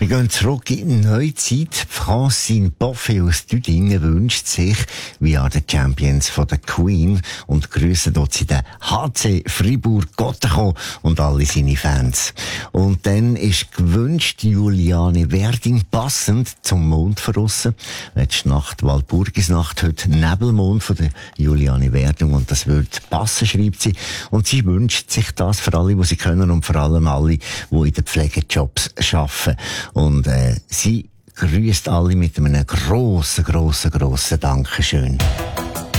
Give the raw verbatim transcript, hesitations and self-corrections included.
gehen zurück in die Neuzeit. Francine Boffet aus Düdingen wünscht sich «We are the Champions» von der Queen und grüßen dort sie den H C Fribourg-Gotteron und alle seine Fans. Und dann ist gewünscht Juliane Werding, passend zum Mond verrissen. Letzte Nacht Walpurgisnacht, heute Nebelmond von der Juliane Werding und das wird passen, schreibt sie. Und sie wünscht sich das für alle, die sie können und vor allem alle, die in den Pflegejobs arbeiten. Und äh, sie grüßt alle mit einem grossen, grossen, grossen Dankeschön.